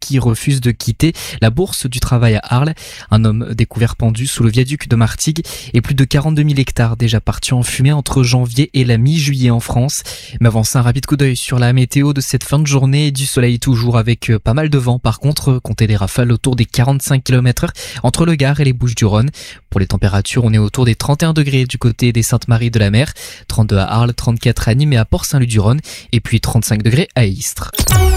qui refuse de quitter la bourse du travail à Arles. Un homme découvert pendu sous le viaduc de Martigues et plus de 42 000 hectares déjà partis en fumée entre janvier et la mi-juillet en France. Mais avant ça, un rapide coup d'œil sur la météo de cette fin de journée. Du soleil toujours avec pas mal de vent. Par contre, comptez des rafales autour des 45 km/h entre le Gard et les Bouches-du-Rhône. Pour les températures, on est autour des 31 degrés du côté des Saintes-Maries-de-la-Mer, 32 à Arles, 34 à Nîmes et à Port-Saint-Loup-du-Rhône et puis 35 degrés à Istres.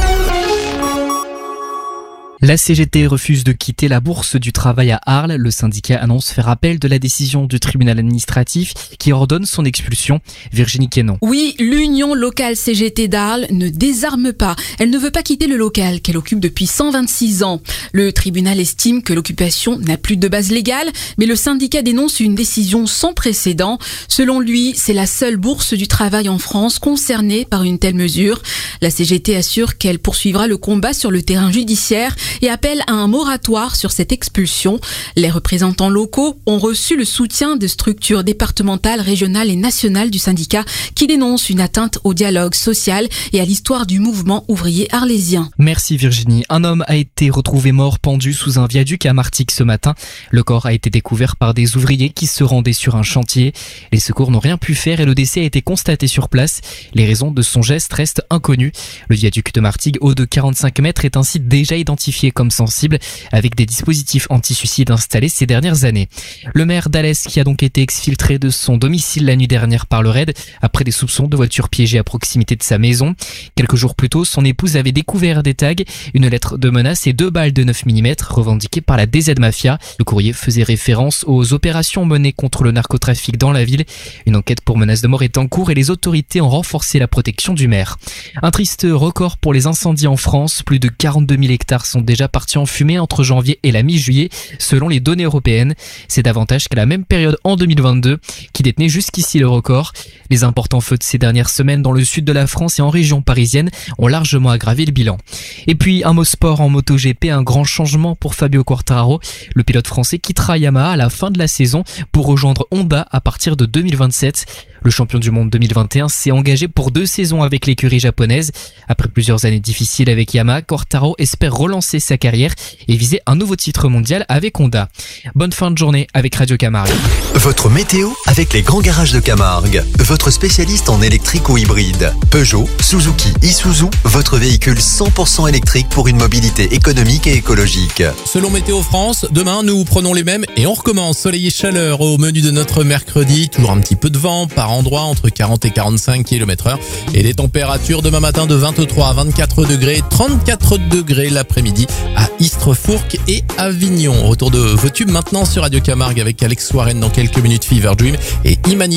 La CGT refuse de quitter la bourse du travail à Arles. Le syndicat annonce faire appel de la décision du tribunal administratif qui ordonne son expulsion. Virginie Quénon. Oui, l'Union locale CGT d'Arles ne désarme pas. Elle ne veut pas quitter le local qu'elle occupe depuis 126 ans. Le tribunal estime que l'occupation n'a plus de base légale, mais le syndicat dénonce une décision sans précédent. Selon lui, c'est la seule bourse du travail en France concernée par une telle mesure. La CGT assure qu'elle poursuivra le combat sur le terrain judiciaire et appelle à un moratoire sur cette expulsion. Les représentants locaux ont reçu le soutien de structures départementales, régionales et nationales du syndicat qui dénoncent une atteinte au dialogue social et à l'histoire du mouvement ouvrier arlésien. Merci Virginie. Un homme a été retrouvé mort pendu sous un viaduc à Martigues ce matin. Le corps a été découvert par des ouvriers qui se rendaient sur un chantier. Les secours n'ont rien pu faire et le décès a été constaté sur place. Les raisons de son geste restent inconnues. Le viaduc de Martigues, haut de 45 mètres, est ainsi déjà identifié comme sensible avec des dispositifs anti-suicide installés ces dernières années. Le maire d'Alès qui a donc été exfiltré de son domicile la nuit dernière par le RAID après des soupçons de voitures piégées à proximité de sa maison. Quelques jours plus tôt, son épouse avait découvert des tags, une lettre de menace et 2 balles de 9 mm revendiquées par la DZ Mafia. Le courrier faisait référence aux opérations menées contre le narcotrafic dans la ville. Une enquête pour menace de mort est en cours et les autorités ont renforcé la protection du maire. Un triste record pour les incendies en France. Plus de 42 000 hectares sont déjà partis en fumée entre janvier et la mi-juillet selon les données européennes. C'est davantage qu'à la même période en 2022 qui détenait jusqu'ici le record. Les importants feux de ces dernières semaines dans le sud de la France et en région parisienne ont largement aggravé le bilan. Et puis un mot sport en MotoGP, un grand changement pour Fabio Quartararo. Le pilote français quittera Yamaha à la fin de la saison pour rejoindre Honda à partir de 2027. Le champion du monde 2021 s'est engagé pour 2 saisons avec l'écurie japonaise. Après plusieurs années difficiles avec Yamaha, Quartararo espère relancer sa carrière et viser un nouveau titre mondial avec Honda. Bonne fin de journée avec Radio Camargue. Votre météo avec les grands garages de Camargue. Votre spécialiste en électrique ou hybride. Peugeot, Suzuki, Isuzu, votre véhicule 100% électrique pour une mobilité économique et écologique. Selon Météo France, demain nous prenons les mêmes et on recommence. Soleil et chaleur au menu de notre mercredi. Toujours un petit peu de vent par endroit entre 40 et 45 km/h. Et les températures demain matin de 23 à 24 degrés, 34 degrés l'après-midi à Istres, Fourques et Avignon. Retour de vos tubes maintenant sur Radio Camargue avec Alex Warren dans quelques minutes, Fever Dream et Imani.